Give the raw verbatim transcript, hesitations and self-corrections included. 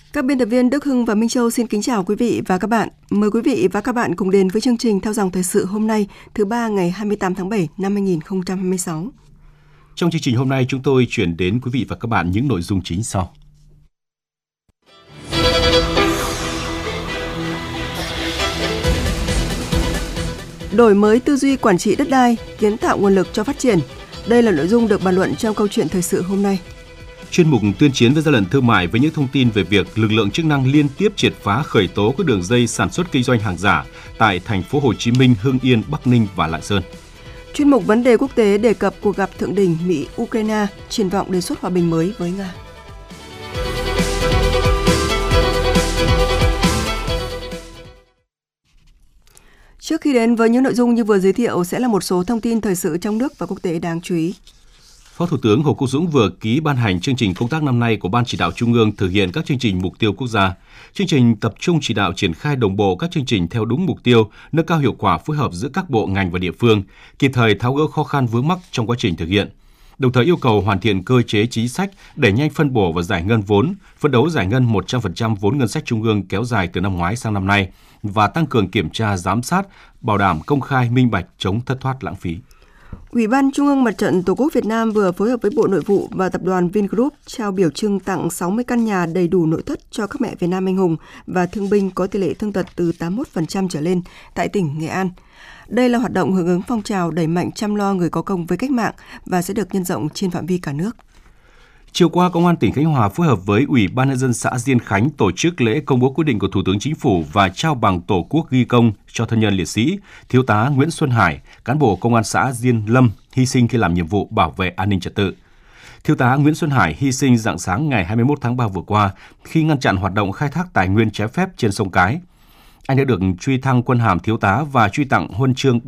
Các biên tập viên Đức Hưng và Minh Châu xin kính chào quý vị và các bạn. Mời quý vị và các bạn cùng đến với chương trình Theo dòng thời sự hôm nay, thứ ba ngày hai mươi tám tháng bảy năm hai nghìn không trăm hai mươi sáu. Trong chương trình hôm nay, chúng tôi chuyển đến quý vị và các bạn những nội dung chính sau. Đổi mới tư duy quản trị đất đai, kiến tạo nguồn lực cho phát triển. Đây là nội dung được bàn luận trong câu chuyện thời sự hôm nay. Chuyên mục tuyên chiến với gian lận thương mại với những thông tin về việc lực lượng chức năng liên tiếp triệt phá khởi tố các đường dây sản xuất kinh doanh hàng giả tại thành phố Hồ Chí Minh, Hưng Yên, Bắc Ninh và Lạng Sơn. Chuyên mục vấn đề quốc tế đề cập cuộc gặp thượng đỉnh Mỹ-Ukraine, triển vọng đề xuất hòa bình mới với Nga. Trước khi đến với những nội dung như vừa giới thiệu sẽ là một số thông tin thời sự trong nước và quốc tế đáng chú ý. Phó Thủ tướng Hồ Quốc Dũng vừa ký ban hành chương trình công tác năm nay của Ban Chỉ đạo Trung ương thực hiện các chương trình mục tiêu quốc gia. Chương trình tập trung chỉ đạo triển khai đồng bộ các chương trình theo đúng mục tiêu, nâng cao hiệu quả phối hợp giữa các bộ ngành và địa phương, kịp thời tháo gỡ khó khăn vướng mắc trong quá trình thực hiện. Đồng thời yêu cầu hoàn thiện cơ chế chính sách, đẩy nhanh phân bổ và giải ngân vốn, phấn đấu giải ngân một trăm phần trăm vốn ngân sách trung ương kéo dài từ năm ngoái sang năm nay và tăng cường kiểm tra giám sát, bảo đảm công khai, minh bạch, chống thất thoát lãng phí. Ủy ban Trung ương Mặt trận Tổ quốc Việt Nam vừa phối hợp với Bộ Nội vụ và Tập đoàn Vingroup trao biểu trưng tặng sáu mươi căn nhà đầy đủ nội thất cho các mẹ Việt Nam anh hùng và thương binh có tỷ lệ thương tật từ tám mươi mốt phần trăm trở lên tại tỉnh Nghệ An. Đây là hoạt động hưởng ứng phong trào đẩy mạnh chăm lo người có công với cách mạng và sẽ được nhân rộng trên phạm vi cả nước. Chiều qua, Công an tỉnh Khánh Hòa phối hợp với Ủy ban nhân dân xã Diên Khánh tổ chức lễ công bố quyết định của Thủ tướng Chính phủ và trao bằng Tổ quốc ghi công cho thân nhân liệt sĩ Thiếu tá Nguyễn Xuân Hải, cán bộ Công an xã Diên Lâm hy sinh khi làm nhiệm vụ bảo vệ an ninh trật tự. Thiếu tá Nguyễn Xuân Hải hy sinh rạng sáng ngày hai mươi mốt tháng ba vừa qua khi ngăn chặn hoạt động khai thác tài nguyên trái phép trên sông Cái. Anh đã được truy thăng quân hàm thiếu tá và truy tặng huân chương